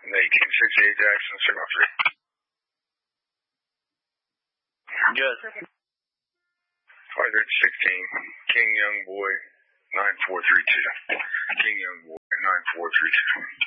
1868 Jackson, signal 3. Good. Flight 16, King Young Boy, 9432. King Young Boy, 9432.